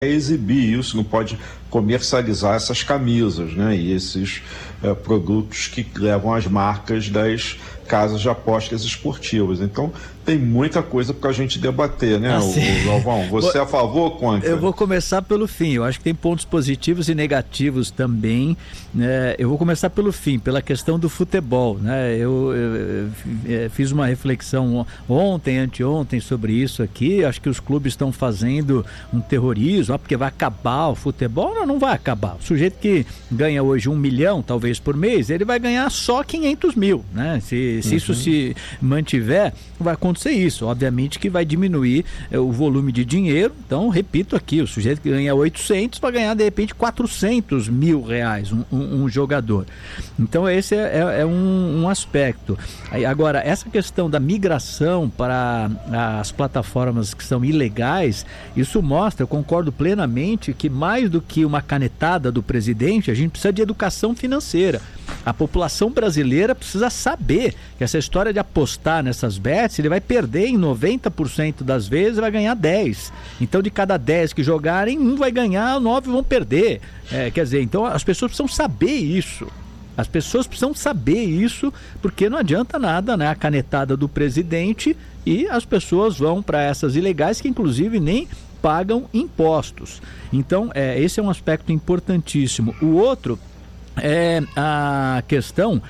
exibir isso, não pode comercializar essas camisas, né? E esses produtos que levam as marcas das casas de apostas esportivas. Então, tem muita coisa para a gente debater, né, o Galvão? Você é a favor ou contra? Eu vou começar pelo fim. Eu acho que tem pontos positivos e negativos também, né? Eu vou começar pelo fim, pela questão do futebol, né? Eu fiz uma reflexão ontem, anteontem sobre isso aqui. Acho que os clubes estão fazendo um terrorismo, porque vai acabar o futebol. Não vai acabar. O sujeito que ganha hoje 1 milhão, talvez por mês, ele vai ganhar só 500 mil, né? Se isso se mantiver, vai acontecer isso. Obviamente que vai diminuir o volume de dinheiro. Então, repito aqui, o sujeito que ganha 800 vai ganhar de repente 400 mil reais, um jogador. Então, esse é um aspecto. Agora, essa questão da migração para as plataformas que são ilegais, isso mostra, eu concordo plenamente, que mais do que uma canetada do presidente, a gente precisa de educação financeira. A população brasileira precisa saber que essa história de apostar nessas bets, ele vai perder em 90% das vezes, vai ganhar 10. Então, de cada 10 que jogarem, um vai ganhar, 9 vão perder. Quer dizer, então as pessoas precisam saber isso. As pessoas precisam saber isso, porque não adianta nada, né? A canetada do presidente, e as pessoas vão para essas ilegais que, inclusive, nem pagam impostos. Então, esse é um aspecto importantíssimo. O outro é a questão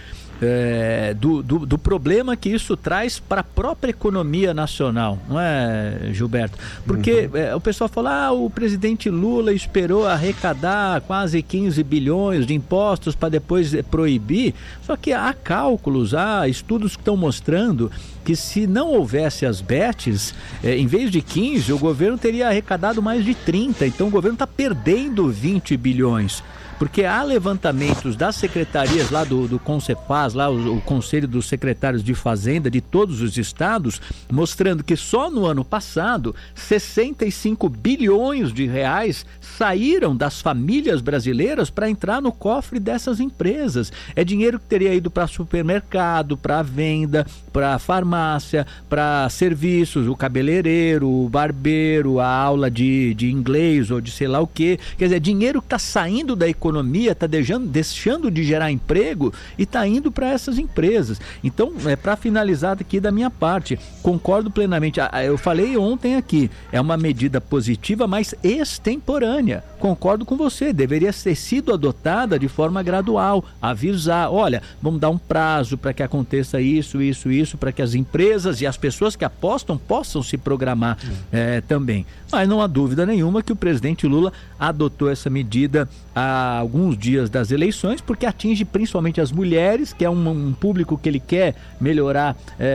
do problema que isso traz para a própria economia nacional, não é, Gilberto? Porque o pessoal fala, o presidente Lula esperou arrecadar quase 15 bilhões de impostos para depois proibir, só que há cálculos, há estudos que estão mostrando que se não houvesse as bets, em vez de 15, o governo teria arrecadado mais de 30, então o governo está perdendo 20 bilhões. Porque há levantamentos das secretarias lá do Concepaz, lá o Conselho dos Secretários de Fazenda de todos os estados, mostrando que só no ano passado 65 bilhões de reais saíram das famílias brasileiras para entrar no cofre dessas empresas. É dinheiro que teria ido para supermercado, para venda, para farmácia, para serviços, o cabeleireiro, o barbeiro, a aula de inglês ou de sei lá o quê. Quer dizer, dinheiro que está saindo da economia, está deixando de gerar emprego e está indo para essas empresas. Então, para finalizar aqui da minha parte, concordo plenamente. Eu falei ontem aqui, é uma medida positiva, mas extemporânea. Concordo com você, deveria ter sido adotada de forma gradual, avisar, olha, vamos dar um prazo para que aconteça isso, para que as empresas e as pessoas que apostam possam se programar também. Mas não há dúvida nenhuma que o presidente Lula adotou essa medida há alguns dias das eleições, porque atinge principalmente as mulheres, que é um público que ele quer melhorar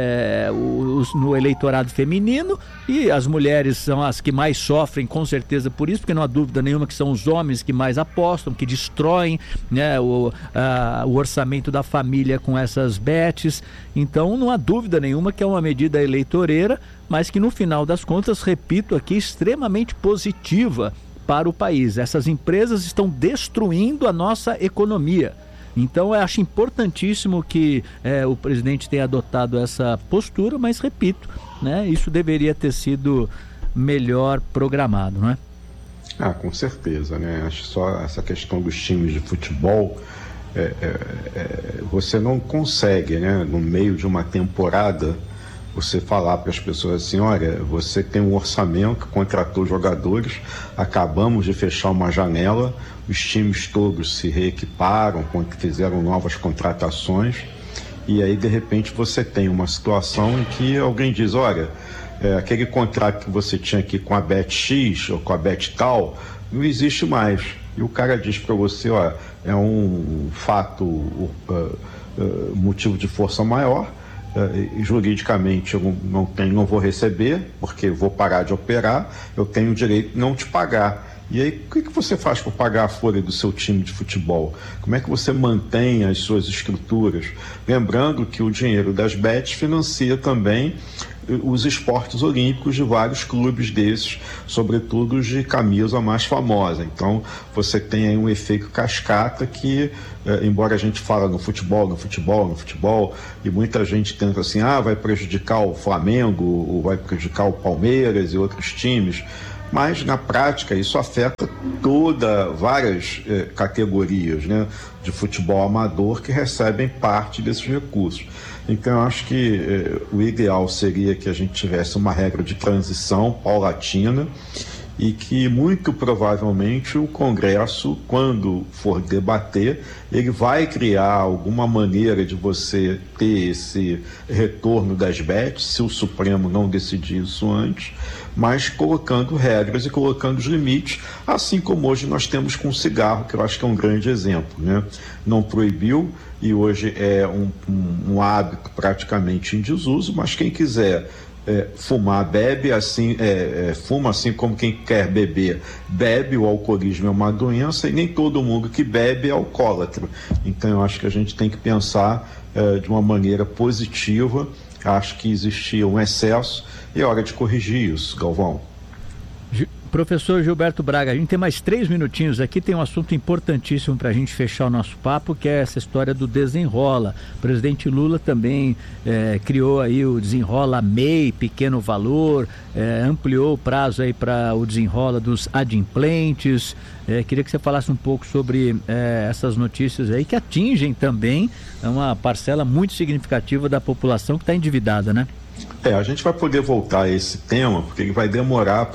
no eleitorado feminino, e as mulheres são as que mais sofrem, com certeza, por isso, porque não há dúvida nenhuma que são os homens que mais apostam, que destroem, né, o orçamento da família com essas bets. Então não há dúvida nenhuma que é uma medida eleitoreira, mas que no final das contas, repito aqui, extremamente positiva para o país. Essas empresas estão destruindo a nossa economia. Então eu acho importantíssimo que o presidente tenha adotado essa postura, mas repito, né, isso deveria ter sido melhor programado, não é? Com certeza, né? Acho só essa questão dos times de futebol, você não consegue, né, no meio de uma temporada, você falar para as pessoas assim, olha, você tem um orçamento, contratou jogadores, acabamos de fechar uma janela, os times todos se reequiparam, fizeram novas contratações, e aí de repente você tem uma situação em que alguém diz, olha, aquele contrato que você tinha aqui com a Bet X ou com a Bet tal, não existe mais. E o cara diz para você, ó, é um fato, motivo de força maior, juridicamente eu não vou receber, porque vou parar de operar, eu tenho o direito de não te pagar. E aí, o que você faz para pagar a folha do seu time de futebol? Como é que você mantém as suas estruturas? Lembrando que o dinheiro das bets financia também os esportes olímpicos de vários clubes desses, sobretudo os de camisa mais famosa. Então, você tem aí um efeito cascata que, embora a gente fala no futebol, e muita gente tenta assim, vai prejudicar o Flamengo, ou vai prejudicar o Palmeiras e outros times. mas na prática isso afeta várias categorias, né, de futebol amador que recebem parte desses recursos. Então eu acho que o ideal seria que a gente tivesse uma regra de transição paulatina e que muito provavelmente o Congresso, quando for debater, ele vai criar alguma maneira de você ter esse retorno das bets, se o Supremo não decidir isso antes, mas colocando regras e colocando os limites, assim como hoje nós temos com o cigarro, que eu acho que é um grande exemplo, né? Não proibiu e hoje é um hábito praticamente em desuso, mas quem quiser fumar, bebe assim, fuma assim como quem quer beber, bebe. O alcoolismo é uma doença e nem todo mundo que bebe é alcoólatra. Então eu acho que a gente tem que pensar de uma maneira positiva. Acho que existia um excesso e é hora de corrigir isso, Galvão. Professor Gilberto Braga, a gente tem mais 3 minutinhos aqui, tem um assunto importantíssimo para a gente fechar o nosso papo, que é essa história do Desenrola. O presidente Lula também criou aí o Desenrola MEI, pequeno valor, ampliou o prazo aí para o Desenrola dos adimplentes. Queria que você falasse um pouco sobre essas notícias aí que atingem também uma parcela muito significativa da população que está endividada, né? A gente vai poder voltar a esse tema, porque ele vai demorar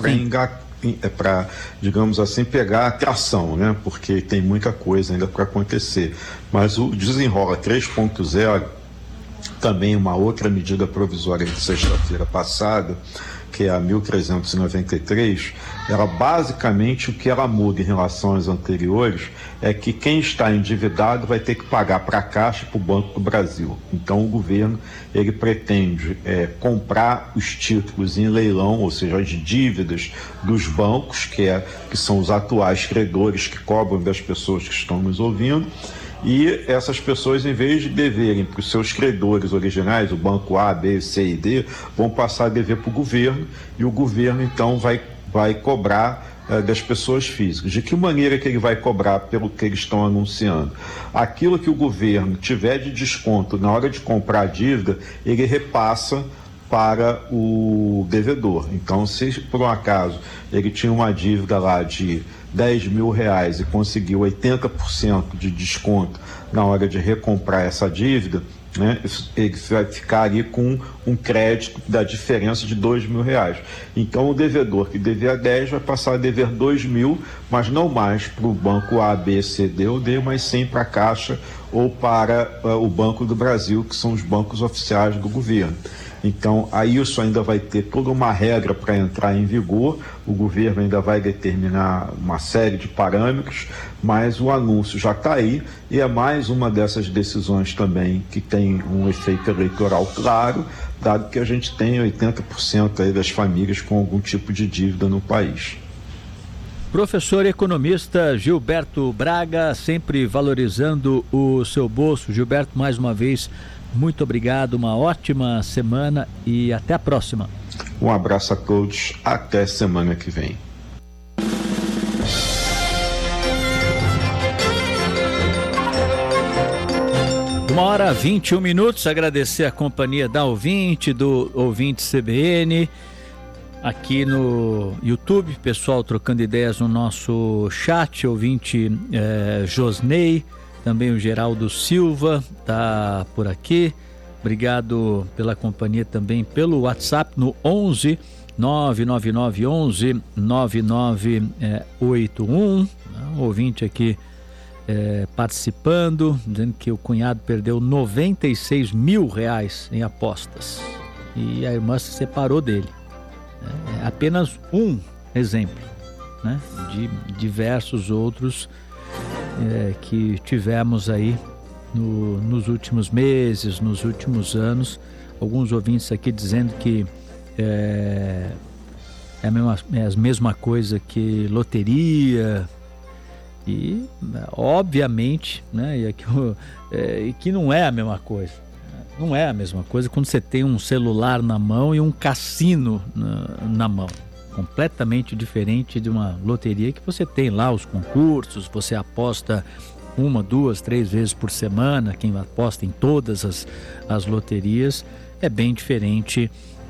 para, digamos assim, pegar a tração, né? Porque tem muita coisa ainda para acontecer. Mas o Desenrola 3.0, também uma outra medida provisória de sexta-feira passada, que é a 1393, ela basicamente o que ela muda em relação às anteriores é que quem está endividado vai ter que pagar para a Caixa e para o Banco do Brasil. Então o governo ele pretende comprar os títulos em leilão, ou seja, as dívidas dos bancos, que são os atuais credores que cobram das pessoas que estão nos ouvindo. E essas pessoas, em vez de deverem para os seus credores originais, o banco A, B, C e D, vão passar a dever para o governo, e o governo então vai cobrar das pessoas físicas. De que maneira que ele vai cobrar? Pelo que eles estão anunciando? Aquilo que o governo tiver de desconto na hora de comprar a dívida, ele repassa para o devedor. Então, se por um acaso ele tinha uma dívida lá de R$10 mil e conseguiu 80% de desconto na hora de recomprar essa dívida, né, ele vai ficar ali com um crédito da diferença de R$2 mil. Então o devedor que devia 10 vai passar a dever 2 mil, mas não mais para o banco A, B, C, D ou D, mas sim para a Caixa ou para o Banco do Brasil, que são os bancos oficiais do governo. Então, aí isso ainda vai ter toda uma regra para entrar em vigor, o governo ainda vai determinar uma série de parâmetros, mas o anúncio já está aí e é mais uma dessas decisões também que tem um efeito eleitoral claro, dado que a gente tem 80% aí das famílias com algum tipo de dívida no país. Professor economista Gilberto Braga, sempre valorizando o seu bolso. Gilberto, mais uma vez, muito obrigado, uma ótima semana e até a próxima. Um abraço a todos, até semana que vem. Uma hora 21 minutos, agradecer a companhia da ouvinte, do ouvinte CBN, aqui no YouTube, pessoal trocando ideias no nosso chat, ouvinte Josnei, também o Geraldo Silva está por aqui. Obrigado pela companhia também pelo WhatsApp no 11 999 11 9981. Um ouvinte aqui participando, dizendo que o cunhado perdeu R$96 mil em apostas e a irmã se separou dele. É apenas um exemplo, né, de diversos outros que tivemos aí nos últimos meses, nos últimos anos. Alguns ouvintes aqui dizendo que é a mesma coisa que loteria e obviamente, né, e que não é a mesma coisa. Não é a mesma coisa quando você tem um celular na mão e um cassino na mão. Completamente diferente de uma loteria que você tem lá os concursos, você aposta 1, 2, 3 vezes por semana. Quem aposta em todas as loterias é bem diferente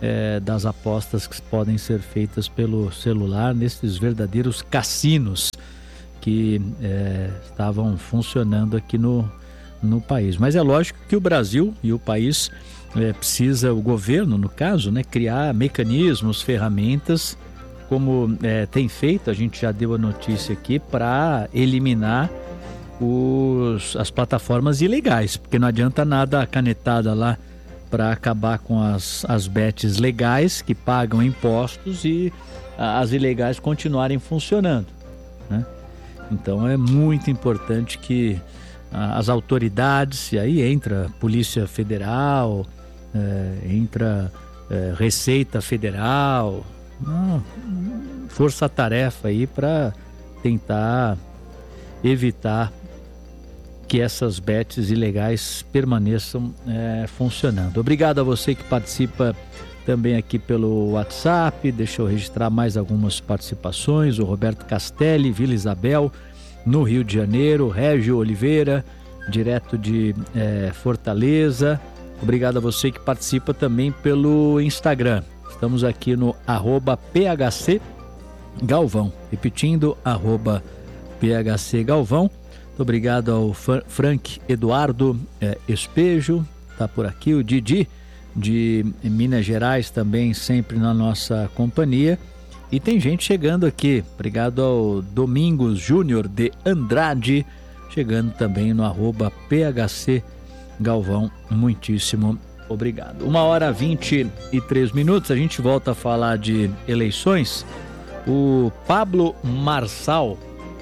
das apostas que podem ser feitas pelo celular nesses verdadeiros cassinos que estavam funcionando aqui no país. Mas é lógico que o Brasil e o país precisa, o governo no caso, criar mecanismos, ferramentas, como tem feito, a gente já deu a notícia aqui, para eliminar as plataformas ilegais, porque não adianta nada a canetada lá para acabar com as bets legais que pagam impostos e as ilegais continuarem funcionando, né? Então é muito importante que as autoridades, e aí entra Polícia Federal, entra Receita Federal, força-tarefa aí para tentar evitar que essas bets ilegais permaneçam funcionando. Obrigado a você que participa também aqui pelo WhatsApp. Deixa eu registrar mais algumas participações. O Roberto Castelli, Vila Isabel, no Rio de Janeiro. Régio Oliveira, direto de Fortaleza. Obrigado a você que participa também pelo Instagram. Estamos aqui no @PHC Galvão. Repetindo, @PHC Galvão. Muito obrigado ao Frank Eduardo Espejo, tá por aqui. O Didi, de Minas Gerais, também sempre na nossa companhia. E tem gente chegando aqui. Obrigado ao Domingos Júnior de Andrade, chegando também no @PHC Galvão. Muitíssimo obrigado. 1h23. A gente volta a falar de eleições. O Pablo Marçal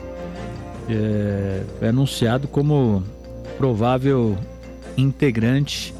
é anunciado como provável integrante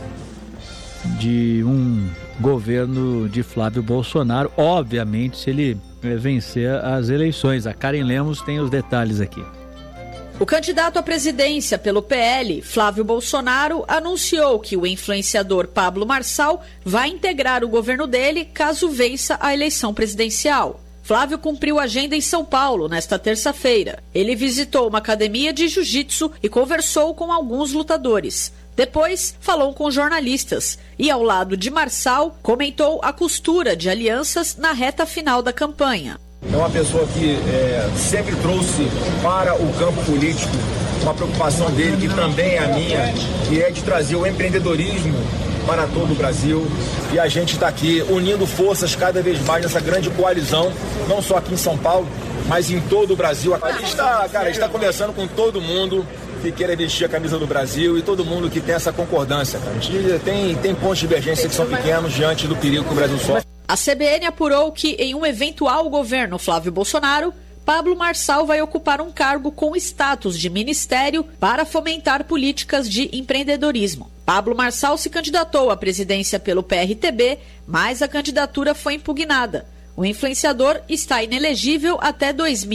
de um governo de Flávio Bolsonaro, obviamente se ele vencer as eleições. A Karen Lemos tem os detalhes aqui. O candidato à presidência pelo PL, Flávio Bolsonaro, anunciou que o influenciador Pablo Marçal vai integrar o governo dele caso vença a eleição presidencial. Flávio cumpriu agenda em São Paulo nesta terça-feira. Ele visitou uma academia de jiu-jitsu e conversou com alguns lutadores. Depois, falou com jornalistas e, ao lado de Marçal, comentou a costura de alianças na reta final da campanha. É uma pessoa que sempre trouxe para o campo político uma preocupação dele, que também é a minha, que é de trazer o empreendedorismo para todo o Brasil. E a gente está aqui unindo forças cada vez mais nessa grande coalizão, não só aqui em São Paulo, mas em todo o Brasil. A gente está conversando com todo mundo que queira vestir a camisa do Brasil e todo mundo que tem essa concordância. A gente tem pontos de divergência que são pequenos diante do perigo que o Brasil sofre. A CBN apurou que, em um eventual governo Flávio Bolsonaro, Pablo Marçal vai ocupar um cargo com status de ministério para fomentar políticas de empreendedorismo. Pablo Marçal se candidatou à presidência pelo PRTB, mas a candidatura foi impugnada. O influenciador está inelegível até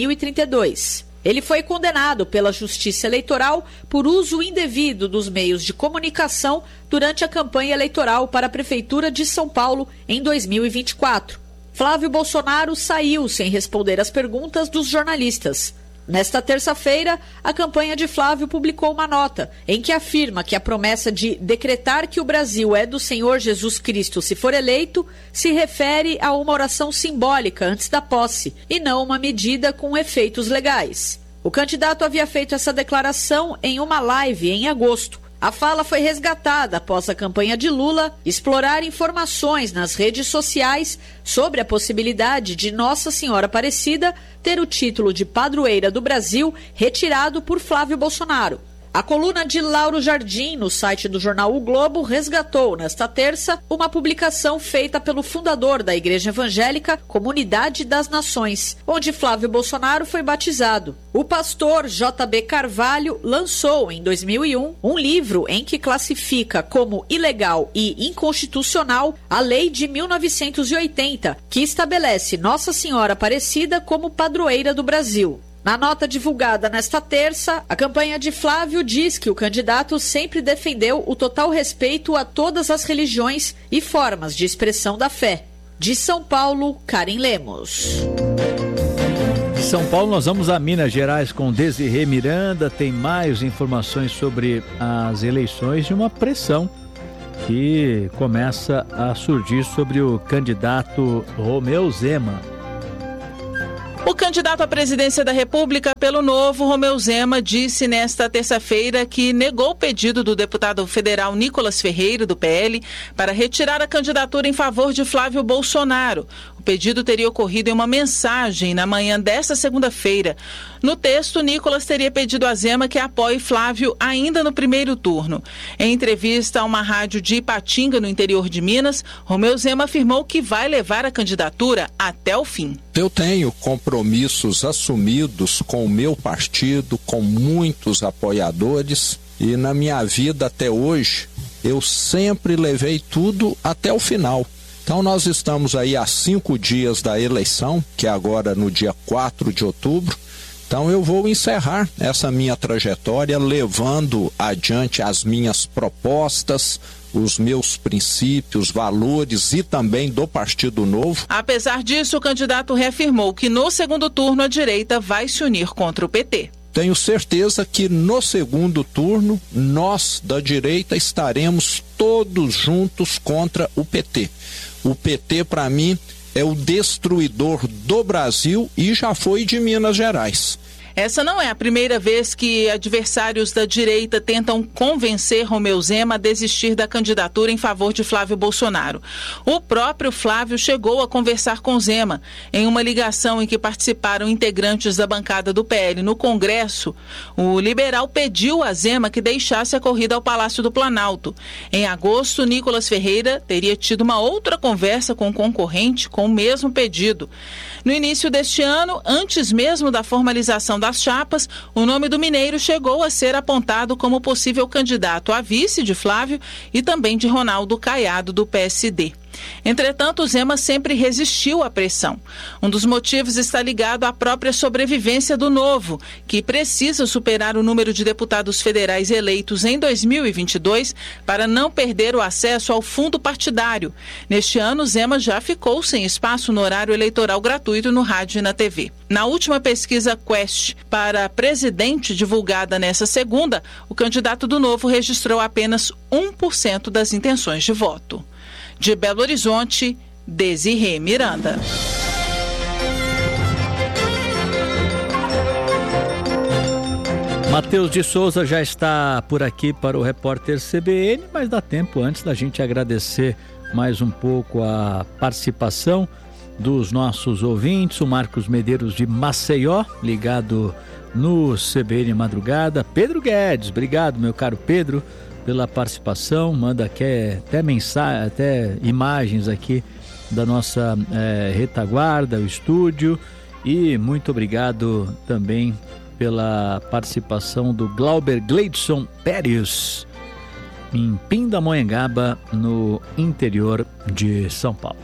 2032. Ele foi condenado pela Justiça Eleitoral por uso indevido dos meios de comunicação durante a campanha eleitoral para a Prefeitura de São Paulo em 2024. Flávio Bolsonaro saiu sem responder às perguntas dos jornalistas. Nesta terça-feira, a campanha de Flávio publicou uma nota em que afirma que a promessa de decretar que o Brasil é do Senhor Jesus Cristo se for eleito se refere a uma oração simbólica antes da posse e não uma medida com efeitos legais. O candidato havia feito essa declaração em uma live em agosto. A fala foi resgatada após a campanha de Lula explorar informações nas redes sociais sobre a possibilidade de Nossa Senhora Aparecida ter o título de padroeira do Brasil retirado por Flávio Bolsonaro. A coluna de Lauro Jardim, no site do jornal O Globo, resgatou, nesta terça, uma publicação feita pelo fundador da Igreja Evangélica Comunidade das Nações, onde Flávio Bolsonaro foi batizado. O pastor J.B. Carvalho lançou, em 2001, um livro em que classifica como ilegal e inconstitucional a Lei de 1980, que estabelece Nossa Senhora Aparecida como padroeira do Brasil. Na nota divulgada nesta terça, a campanha de Flávio diz que o candidato sempre defendeu o total respeito a todas as religiões e formas de expressão da fé. De São Paulo, Karen Lemos. De São Paulo, nós vamos a Minas Gerais com Desirê Miranda. Tem mais informações sobre as eleições de uma pressão que começa a surgir sobre o candidato Romeu Zema. O candidato à presidência da República pelo Novo, Romeu Zema, disse nesta terça-feira que negou o pedido do deputado federal Nicolas Ferreira, do PL, para retirar a candidatura em favor de Flávio Bolsonaro. O pedido teria ocorrido em uma mensagem na manhã desta segunda-feira. No texto, Nicolas teria pedido a Zema que apoie Flávio ainda no primeiro turno. Em entrevista a uma rádio de Ipatinga, no interior de Minas, Romeu Zema afirmou que vai levar a candidatura até o fim. Eu tenho compromissos assumidos com o meu partido, com muitos apoiadores, e na minha vida até hoje eu sempre levei tudo até o final. Então nós estamos aí há 5 dias da eleição, que é agora no dia 4 de outubro. Então eu vou encerrar essa minha trajetória levando adiante as minhas propostas, os meus princípios, valores e também do Partido Novo. Apesar disso, o candidato reafirmou que no segundo turno a direita vai se unir contra o PT. Tenho certeza que no segundo turno nós da direita estaremos todos juntos contra o PT. O PT, para mim, é o destruidor do Brasil e já foi de Minas Gerais. Essa não é a primeira vez que adversários da direita tentam convencer Romeu Zema a desistir da candidatura em favor de Flávio Bolsonaro. O próprio Flávio chegou a conversar com Zema. Em uma ligação em que participaram integrantes da bancada do PL no Congresso, o liberal pediu a Zema que deixasse a corrida ao Palácio do Planalto. Em agosto, Nicolas Ferreira teria tido uma outra conversa com o concorrente com o mesmo pedido. No início deste ano, antes mesmo da formalização das chapas, o nome do mineiro chegou a ser apontado como possível candidato a vice de Flávio e também de Ronaldo Caiado, do PSD. Entretanto, Zema sempre resistiu à pressão. Um dos motivos está ligado à própria sobrevivência do Novo, que precisa superar o número de deputados federais eleitos em 2022 para não perder o acesso ao fundo partidário. Neste ano, Zema já ficou sem espaço no horário eleitoral gratuito no rádio e na TV. Na última pesquisa Quest para presidente divulgada nesta segunda, o candidato do Novo registrou apenas 1% das intenções de voto. De Belo Horizonte, Desirê Miranda. Matheus de Souza já está por aqui para o repórter CBN, mas dá tempo antes da gente agradecer mais um pouco a participação dos nossos ouvintes. O Marcos Medeiros de Maceió, ligado no CBN Madrugada. Pedro Guedes, obrigado, meu caro Pedro, pela participação, manda aqui até mensagem, até imagens aqui da nossa retaguarda, o estúdio, e muito obrigado também pela participação do Glauber Gleidson Pérez, em Pindamonhangaba, no interior de São Paulo.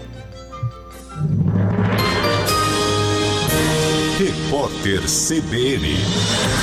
Repórter CBN.